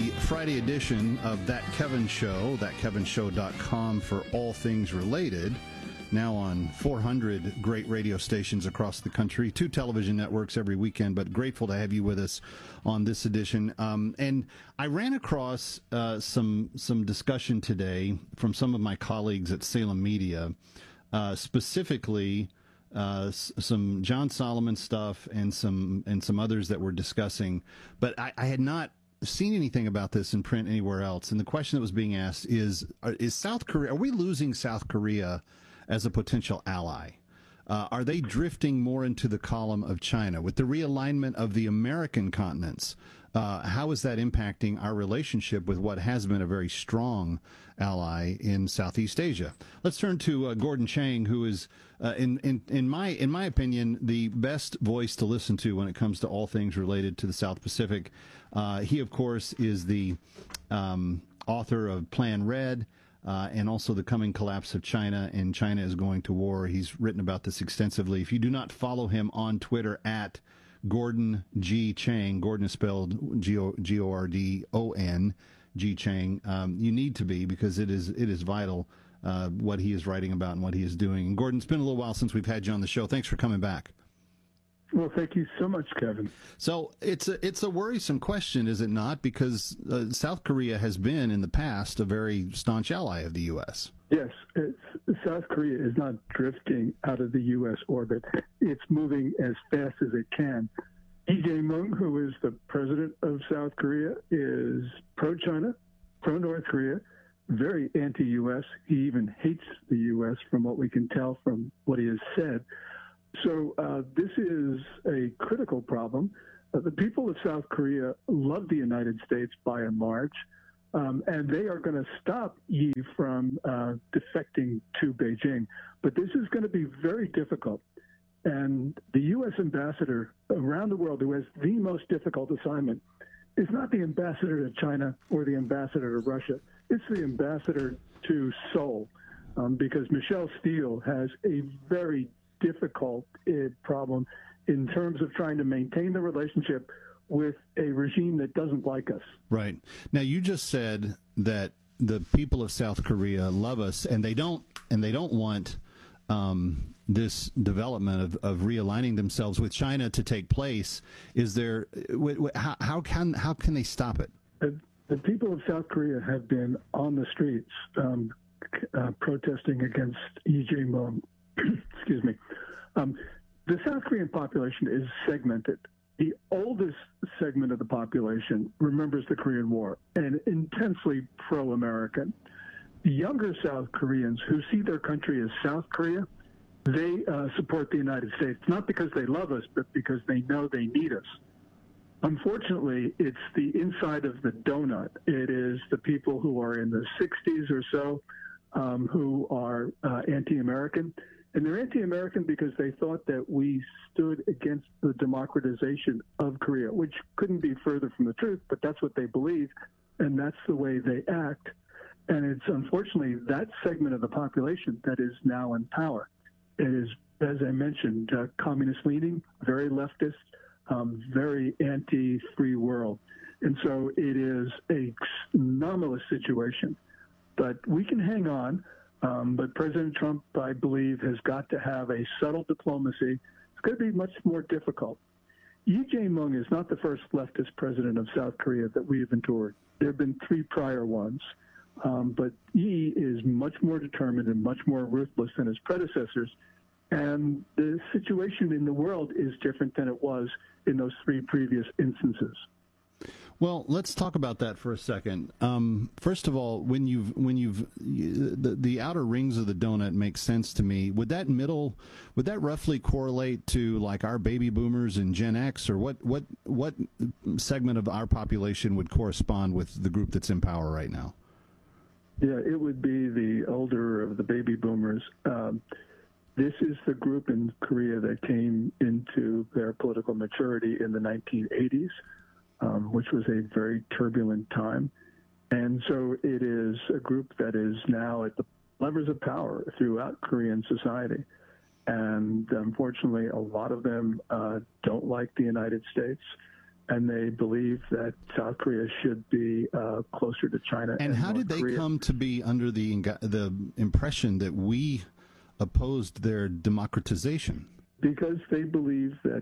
the Friday edition of That Kevin Show, thatkevinshow.com for all things related. Now on 400 great radio stations across the country, 2 television networks every weekend, but grateful to have you with us on this edition. And I ran across some discussion today from some of my colleagues at Salem Media, specifically some John Solomon stuff and some others that we're discussing. But I had not seen anything about this in print anywhere else. And the question that was being asked is South Korea, are we losing South Korea as a potential ally? Are they drifting more into the column of China? With the realignment of the American continents, how is that impacting our relationship with what has been a very strong ally in Southeast Asia? Let's turn to Gordon Chang, who is, in my opinion, the best voice to listen to when it comes to all things related to the South Pacific. He, of course, is the author of Plan Red, and also The Coming Collapse of China, and China is Going to War. He's written about this extensively. If you do not follow him on Twitter at Gordon G. Chang, Gordon is spelled Gordon G. Chang, you need to be, because it is vital what he is writing about and what he is doing. And Gordon, it's been a little while since we've had you on the show. Thanks for coming back. Well, thank you so much, Kevin. So it's a worrisome question, is it not? Because South Korea has been in the past a very staunch ally of the U.S. Yes, South Korea is not drifting out of the U.S. orbit. It's moving as fast as it can. Lee Jae-myung, who is the president of South Korea, is pro-China, pro-North Korea, very anti-U.S. He even hates the U.S. from what we can tell from what he has said. So this is a critical problem. The people of South Korea love the United States by and large, and they are going to stop Yi from defecting to Beijing. But this is going to be very difficult. And the U.S. ambassador around the world, who has the most difficult assignment, is not the ambassador to China or the ambassador to Russia. It's the ambassador to Seoul, because Michelle Steele has a very difficult problem in terms of trying to maintain the relationship with a regime that doesn't like us. Right. Now, you just said that the people of South Korea love us, and they don't want this development of realigning themselves with China to take place. Is there? How can they stop it? The people of South Korea have been on the streets protesting against Lee Jae-myung. Excuse me. The South Korean population is segmented. The oldest segment of the population remembers the Korean War and intensely pro-American. The younger South Koreans who see their country as South Korea, they support the United States, not because they love us, but because they know they need us. Unfortunately, it's the inside of the donut. It is the people who are in the 60s or so who are anti-American. And they're anti-American because they thought that we stood against the democratization of Korea, which couldn't be further from the truth, but that's what they believe, and that's the way they act. And it's unfortunately that segment of the population that is now in power. It is, as I mentioned, communist-leaning, very leftist, very anti-free world. And so it is an anomalous situation. But we can hang on. But President Trump, I believe, has got to have a subtle diplomacy. It's going to be much more difficult. Lee Jae-myung is not the first leftist president of South Korea that we have endured. There have been 3 prior ones. But Yi is much more determined and much more ruthless than his predecessors. And the situation in the world is different than it was in those 3 previous instances. Well, let's talk about that for a second. First of all, when the outer rings of the donut makes sense to me. Would that roughly correlate to like our baby boomers and Gen X, or what segment of our population would correspond with the group that's in power right now? Yeah, it would be the older of the baby boomers. This is the group in Korea that came into their political maturity in the 1980s. Which was a very turbulent time. And so it is a group that is now at the levers of power throughout Korean society. And unfortunately, a lot of them don't like the United States. and they believe that South Korea should be closer to China. And how did they come to be under the impression that we opposed their democratization? Because they believe that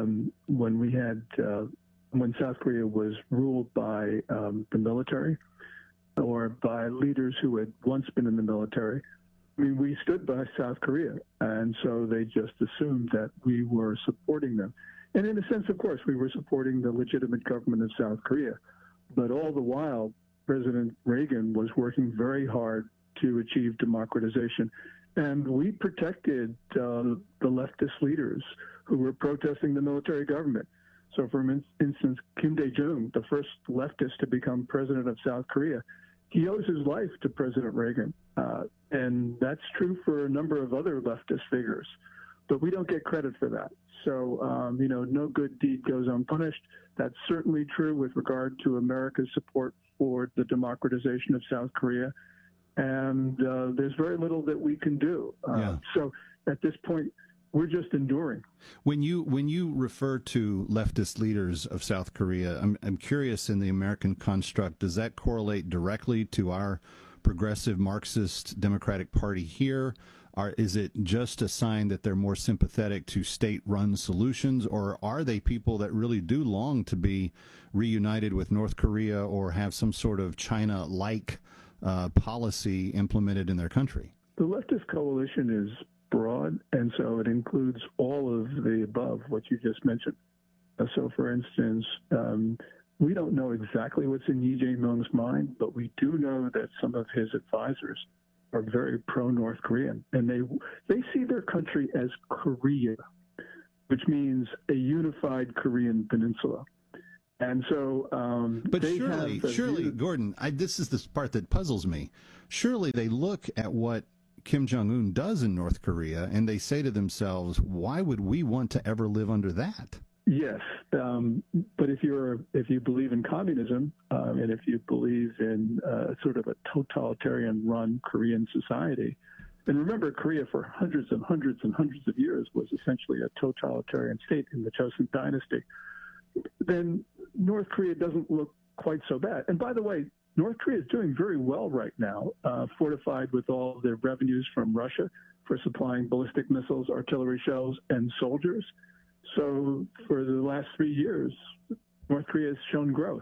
when South Korea was ruled by the military or by leaders who had once been in the military, I mean, we stood by South Korea, and so they just assumed that we were supporting them. And in a sense, of course, we were supporting the legitimate government of South Korea. But all the while, President Reagan was working very hard to achieve democratization. And we protected the leftist leaders who were protesting the military government. So, for instance, Kim Dae-jung, the first leftist to become president of South Korea, he owes his life to President Reagan. And that's true for a number of other leftist figures. But we don't get credit for that. So, no good deed goes unpunished. That's certainly true with regard to America's support for the democratization of South Korea. And there's very little that we can do. So at this point, we're just enduring. When you refer to leftist leaders of South Korea, I'm curious, in the American construct, does that correlate directly to our progressive Marxist Democratic Party here? Is it just a sign that they're more sympathetic to state-run solutions, or are they people that really do long to be reunited with North Korea or have some sort of China-like policy implemented in their country? The leftist coalition is broad, and so it includes all of the above, what you just mentioned. So, for instance, we don't know exactly what's in Lee Jae-myung's mind, but we do know that some of his advisors are very pro-North Korean, and they see their country as Korea, which means a unified Korean peninsula. And so, but surely, Gordon, this is the part that puzzles me. Surely they look at what Kim Jong-un does in North Korea, and they say to themselves, "Why would we want to ever live under that?" Yes, but if you believe in communism, and if you believe in sort of a totalitarian-run Korean society, and remember, Korea for hundreds and hundreds and hundreds of years was essentially a totalitarian state in the Joseon Dynasty, then North Korea doesn't look quite so bad. And by the way, North Korea is doing very well right now, fortified with all their revenues from Russia for supplying ballistic missiles, artillery shells, and soldiers. So for the last 3 years, North Korea has shown growth.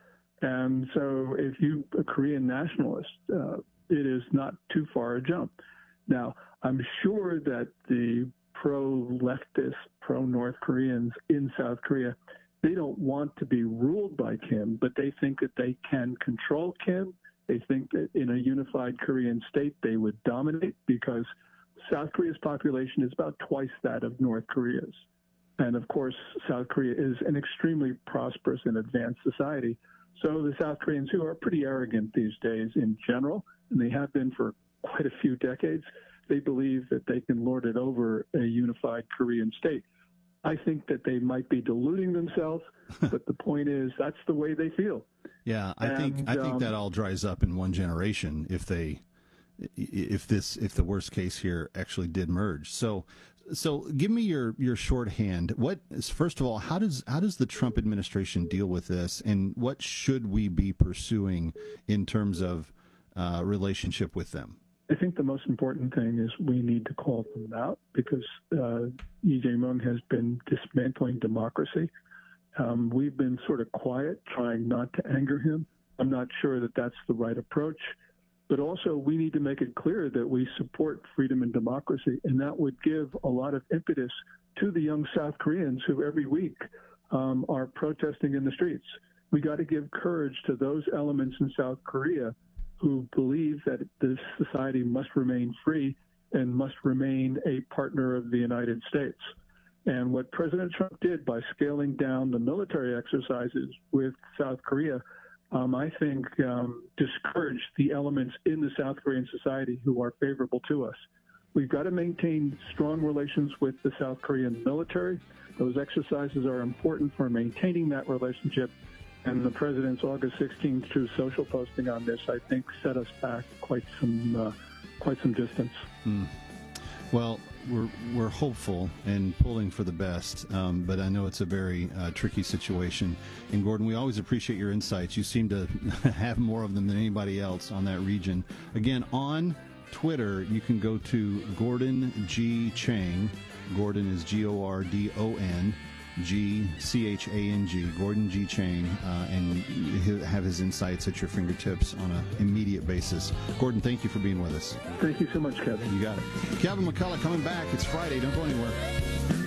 And so if you're a Korean nationalist, it is not too far a jump. Now, I'm sure that the pro-leftist, pro-North Koreans in South Korea, they don't want to be ruled by Kim, but they think that they can control Kim. They think that in a unified Korean state, they would dominate because South Korea's population is about twice that of North Korea's. And of course, South Korea is an extremely prosperous and advanced society. So the South Koreans, who are pretty arrogant these days in general, and they have been for quite a few decades, they believe that they can lord it over a unified Korean state. I think that they might be deluding themselves, but the point is that's the way they feel. Yeah, I think that all dries up in one generation if the worst case here actually did merge. So give me your shorthand. First of all, how does the Trump administration deal with this, and what should we be pursuing in terms of relationship with them? I think the most important thing is we need to call them out because Lee Jae-myung has been dismantling democracy. We've been sort of quiet, trying not to anger him. I'm not sure that that's the right approach. But also, we need to make it clear that we support freedom and democracy, and that would give a lot of impetus to the young South Koreans who every week are protesting in the streets. We got to give courage to those elements in South Korea who believe that this society must remain free and must remain a partner of the United States. And what President Trump did by scaling down the military exercises with South Korea, I think discouraged the elements in the South Korean society who are favorable to us. We've got to maintain strong relations with the South Korean military. Those exercises are important for maintaining that relationship. And the president's August 16th true social posting on this, I think, set us back quite some distance. Well, we're hopeful and pulling for the best, but I know it's a very tricky situation. And Gordon, we always appreciate your insights. You seem to have more of them than anybody else on that region. Again, on Twitter, you can go to Gordon G. Chang. Gordon is Gordon G-C-H-A-N-G, Gordon G. Chang, and he'll have his insights at your fingertips on an immediate basis. Gordon, thank you for being with us. Thank you so much, Kevin. You got it. Kevin McCullough coming back. It's Friday. Don't go anywhere.